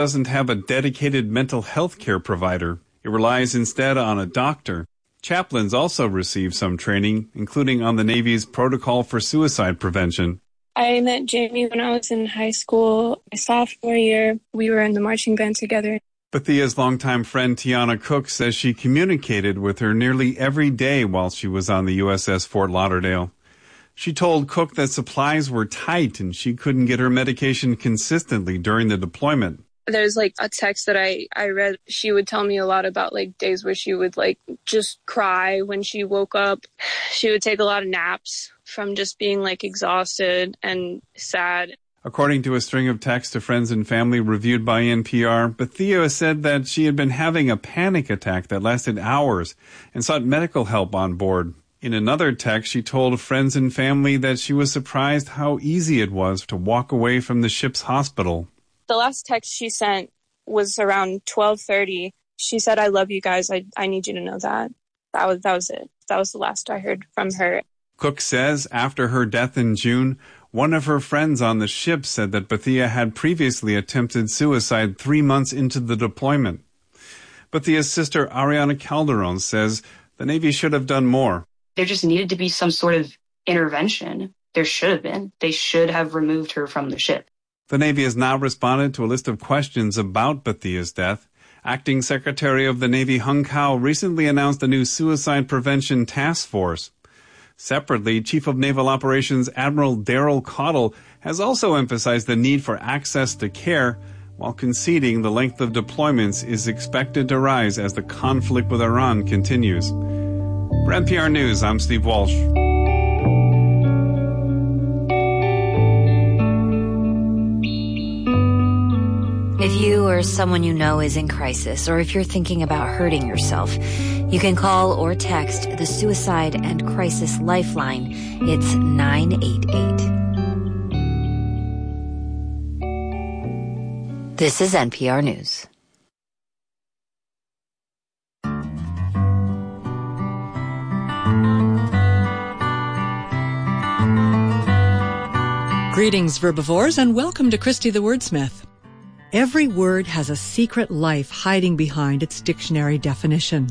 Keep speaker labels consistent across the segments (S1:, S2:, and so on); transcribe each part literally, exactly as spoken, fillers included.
S1: doesn't have a dedicated mental health care provider. It relies instead on a doctor. Chaplains also receive some training, including on the Navy's protocol for suicide prevention.
S2: I met Jamie when I was in high school. My sophomore year, we were in the marching band together.
S1: Bathea's longtime friend Tiana Cook says she communicated with her nearly every day while she was on the U S S Fort Lauderdale. She told Cook that supplies were tight and she couldn't get her medication consistently during the deployment.
S2: There's like a text that I, I read. She would tell me a lot about like days where she would like just cry when she woke up. She would take a lot of naps from just being like exhausted and sad.
S1: According to a string of texts to friends and family reviewed by N P R, Bathea said that she had been having a panic attack that lasted hours and sought medical help on board. In another text, she told friends and family that she was surprised how easy it was to walk away from the ship's hospital.
S2: The last text she sent was around twelve thirty. She said, "I love you guys. I, I need you to know that." That was that was it. That was the last I heard from her.
S1: Cook says after her death in June, one of her friends on the ship said that Bathea had previously attempted suicide three months into the deployment. Bathea's sister Ariana Calderon says the Navy should have done more.
S3: There just needed to be some sort of intervention. There should have been. They should have removed her from the ship.
S1: The Navy has now responded to a list of questions about Bathea's death. Acting Secretary of the Navy Hung Kao recently announced a new suicide prevention task force. Separately, Chief of Naval Operations Admiral Daryl Caudill has also emphasized the need for access to care, while conceding the length of deployments is expected to rise as the conflict with Iran continues. For N P R News, I'm Steve Walsh.
S4: If you or someone you know is in crisis, or if you're thinking about hurting yourself, you can call or text the Suicide and Crisis Lifeline. It's nine eight eight. This is N P R News.
S5: Greetings, verbivores, and welcome to Christy the Wordsmith. Every word has a secret life hiding behind its dictionary definition.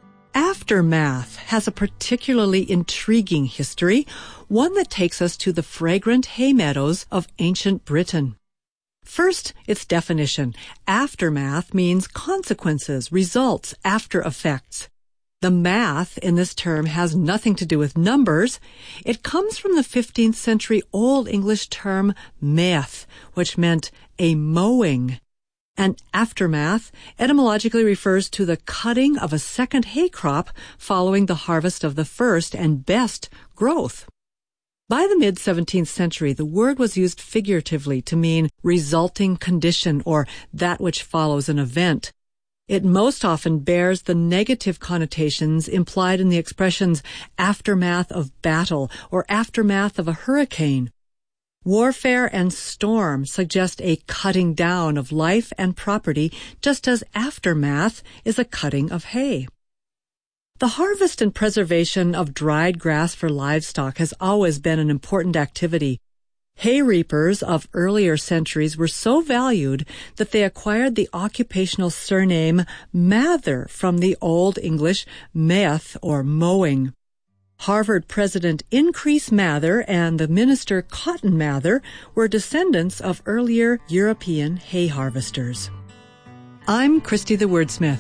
S5: Aftermath has a particularly intriguing history, one that takes us to the fragrant hay meadows of ancient Britain. First, its definition. Aftermath means consequences, results, after effects. The math in this term has nothing to do with numbers. It comes from the fifteenth century Old English term meth, which meant a mowing. An aftermath etymologically refers to the cutting of a second hay crop following the harvest of the first and best growth. By the mid-seventeenth century, the word was used figuratively to mean resulting condition or that which follows an event. It most often bears the negative connotations implied in the expressions aftermath of battle or aftermath of a hurricane. Warfare and storm suggest a cutting down of life and property, just as aftermath is a cutting of hay. The harvest and preservation of dried grass for livestock has always been an important activity. Hay reapers of earlier centuries were so valued that they acquired the occupational surname Mather from the Old English meth or mowing. Harvard President Increase Mather and the minister Cotton Mather were descendants of earlier European hay harvesters. I'm Christy the Wordsmith.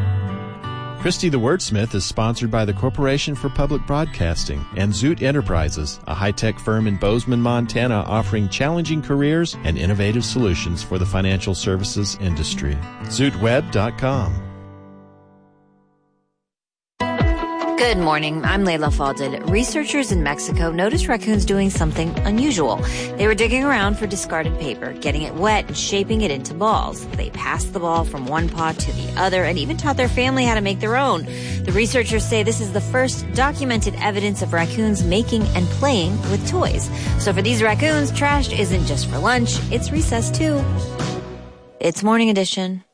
S6: Christy the Wordsmith is sponsored by the Corporation for Public Broadcasting and Zoot Enterprises, a high-tech firm in Bozeman, Montana, offering challenging careers and innovative solutions for the financial services industry. zoot web dot com.
S4: Good morning. I'm Leila Fadel. Researchers in Mexico noticed raccoons doing something unusual. They were digging around for discarded paper, getting it wet and shaping it into balls. They passed the ball from one pot to the other and even taught their family how to make their own. The researchers say this is the first documented evidence of raccoons making and playing with toys. So for these raccoons, trash isn't just for lunch, it's recess too. It's Morning Edition.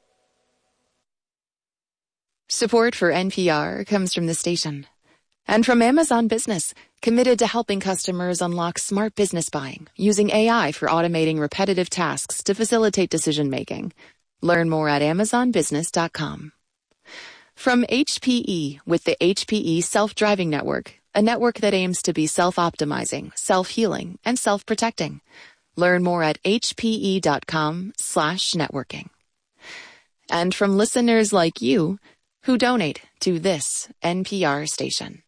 S7: Support for N P R comes from the station and from Amazon Business, committed to helping customers unlock smart business buying using A I for automating repetitive tasks to facilitate decision-making. Learn more at amazon business dot com. From H P E with the H P E Self-Driving Network, a network that aims to be self-optimizing, self-healing, and self-protecting. Learn more at hpe.com slash networking. And from listeners like you who donate to this N P R station.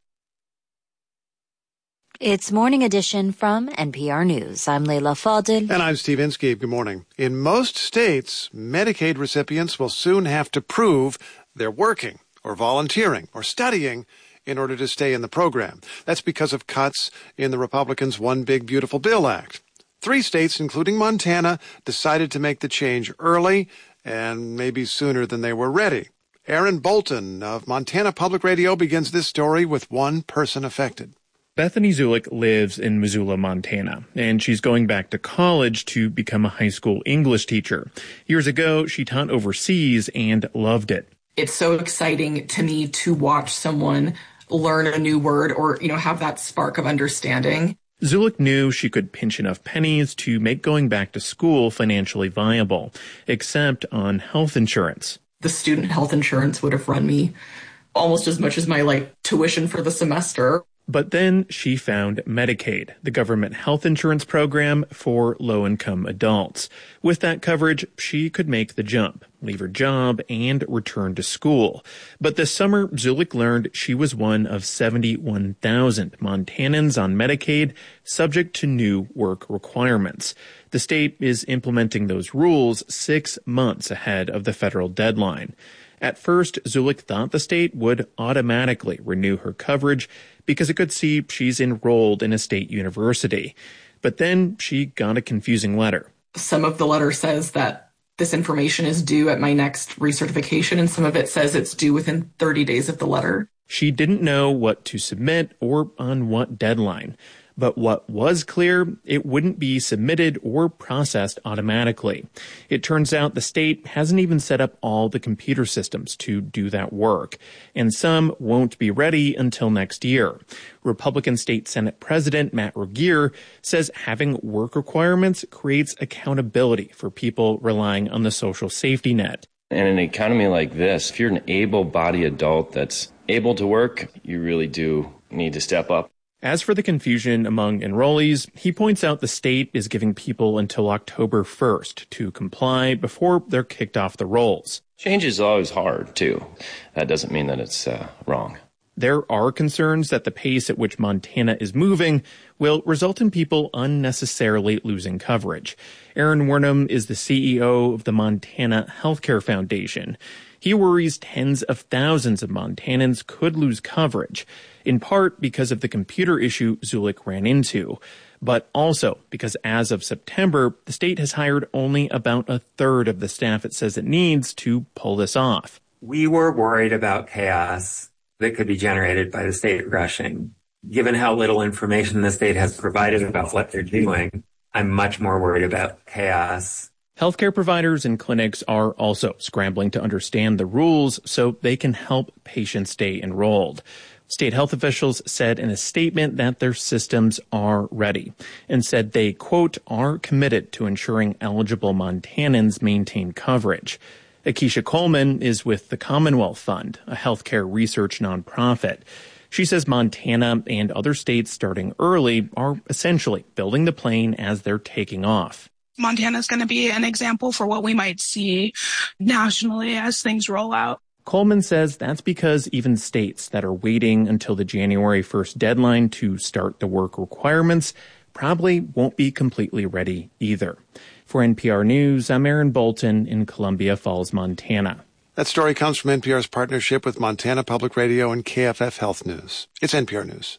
S4: It's Morning Edition from N P R News. I'm Leila Fadel.
S8: And I'm Steve Inskeep. Good morning. In most states, Medicaid recipients will soon have to prove they're working or volunteering or studying in order to stay in the program. That's because of cuts in the Republicans' One Big Beautiful Bill Act. Three states, including Montana, decided to make the change early and maybe sooner than they were ready. Aaron Bolton of Montana Public Radio begins this story with one person affected.
S9: Bethany Zulik lives in Missoula, Montana, and she's going back to college to become a high school English teacher. Years ago, she taught overseas and loved it.
S10: It's so exciting to me to watch someone learn a new word or, you know, have that spark of understanding.
S9: Zulik knew she could pinch enough pennies to make going back to school financially viable, except on health insurance.
S10: The student health insurance would have run me almost as much as my, like, tuition for the semester.
S9: But then she found Medicaid, the government health insurance program for low-income adults. With that coverage, she could make the jump, leave her job, and return to school. But this summer, Zulik learned she was one of seventy-one thousand Montanans on Medicaid, subject to new work requirements. The state is implementing those rules six months ahead of the federal deadline. At first, Zulik thought the state would automatically renew her coverage because it could see she's enrolled in a state university. But then she got a confusing letter.
S10: Some of the letter says that this information is due at my next recertification, and some of it says it's due within thirty days of the letter.
S9: She didn't know what to submit or on what deadline. But what was clear, it wouldn't be submitted or processed automatically. It turns out the state hasn't even set up all the computer systems to do that work, and some won't be ready until next year. Republican State Senate President Matt Regier says having work requirements creates accountability for people relying on the social safety net.
S11: In an economy like this, if you're an able-bodied adult that's able to work, you really do need to step up.
S9: As for the confusion among enrollees, he points out the state is giving people until October first to comply before they're kicked off the rolls.
S11: Change is always hard, too. That doesn't mean that it's uh, wrong.
S9: There are concerns that the pace at which Montana is moving will result in people unnecessarily losing coverage. Aaron Wernham is the C E O of the Montana Healthcare Foundation. He worries tens of thousands of Montanans could lose coverage, in part because of the computer issue Zulik ran into, but also because as of September, the state has hired only about a third of the staff it says it needs to pull this off.
S12: We were worried about chaos that could be generated by the state rushing. Given how little information the state has provided about what they're doing, I'm much more worried about chaos.
S9: Healthcare providers and clinics are also scrambling to understand the rules so they can help patients stay enrolled. State health officials said in a statement that their systems are ready and said they, quote, are committed to ensuring eligible Montanans maintain coverage. Akeisha Coleman is with the Commonwealth Fund, a healthcare research nonprofit. She says Montana and other states starting early are essentially building the plane as they're taking off.
S13: Montana is going to be an example for what we might see nationally as things roll out.
S9: Coleman says that's because even states that are waiting until the January first deadline to start the work requirements probably won't be completely ready either. For N P R News, I'm Aaron Bolton in Columbia Falls, Montana.
S8: That story comes from N P R's partnership with Montana Public Radio and K F F Health News. It's N P R News.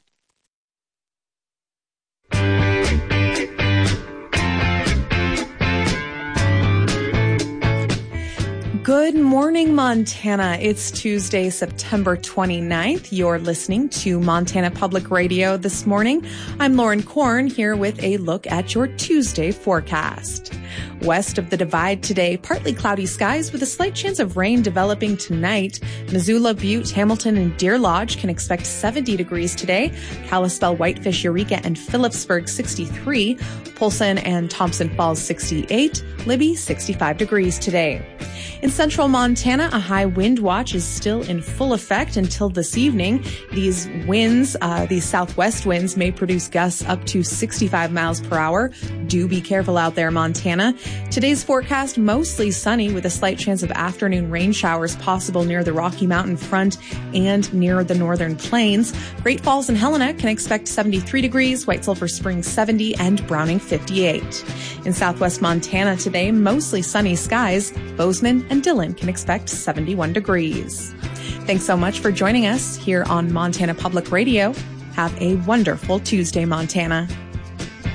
S14: Good morning, Montana. It's Tuesday, September twenty-ninth. You're listening to Montana Public Radio this morning. I'm Lauren Korn here with a look at your Tuesday forecast. West of the Divide today, partly cloudy skies with a slight chance of rain developing tonight. Missoula, Butte, Hamilton, and Deer Lodge can expect seventy degrees today. Kalispell, Whitefish, Eureka, and Phillipsburg, sixty-three. Polson and Thompson Falls, sixty-eight. Libby, sixty-five degrees today. In central Montana, a high wind watch is still in full effect until this evening. These winds, uh, these southwest winds may produce gusts up to sixty-five miles per hour. Do be careful out there, Montana. Today's forecast, mostly sunny with a slight chance of afternoon rain showers possible near the Rocky Mountain front and near the northern plains. Great Falls and Helena can expect seventy-three degrees, White Sulphur Springs seventy, and Browning fifty-eight. In southwest Montana today, mostly sunny skies. Bozeman and Dillon can expect seventy-one degrees. Thanks so much for joining us here on Montana Public Radio. Have a wonderful Tuesday, Montana.